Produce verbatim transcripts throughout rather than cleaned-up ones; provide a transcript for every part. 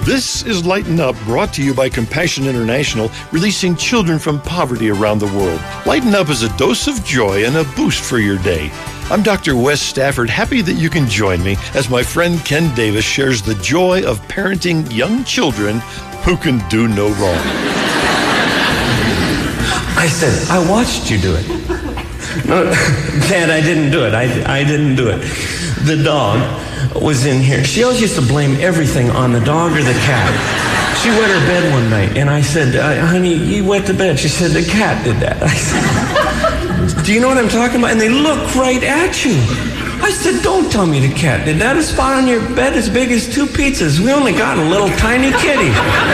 This is Lighten Up, brought to you by Compassion International, releasing children from poverty around the world. Lighten Up is a dose of joy and a boost for your day. I'm Doctor Wes Stafford, happy that you can join me as my friend Ken Davis shares the joy of parenting young children who can do no wrong. I said, I watched you do it. No, Dad, I didn't do it. I, I didn't do it. The dog was in here. She always used to blame everything on the dog or the cat. She wet her bed one night, and I said, uh, honey, you wet the bed. She said, the cat did that. I said, do you know what I'm talking about? And they look right at you. I said, don't tell me the cat did that. A spot on your bed as big as two pizzas. We only got a little tiny kitty.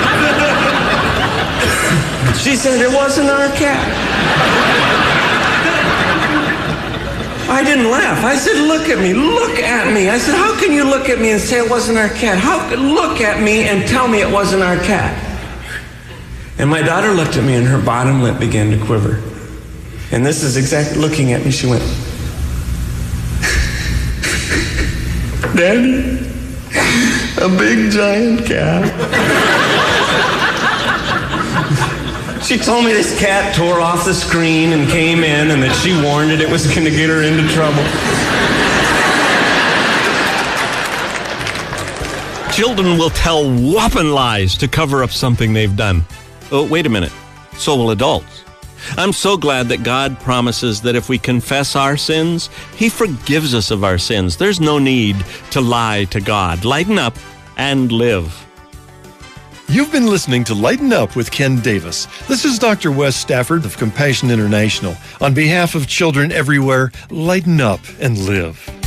She said, it wasn't our cat. I didn't laugh. I said, look at me, look at me. I said, how can you look at me and say it wasn't our cat? How can look at me and tell me it wasn't our cat? And my daughter looked at me and her bottom lip began to quiver. And this is exactly looking at me. She went, Daddy, a big giant cat. She told me this cat tore off the screen and came in, and that she warned it it was going to get her into trouble. Children will tell whopping lies to cover up something they've done. Oh, wait a minute. So will adults. I'm so glad that God promises that if we confess our sins, He forgives us of our sins. There's no need to lie to God. Lighten up and live. You've been listening to Lighten Up with Ken Davis. This is Doctor Wes Stafford of Compassion International. On behalf of children everywhere, lighten up and live.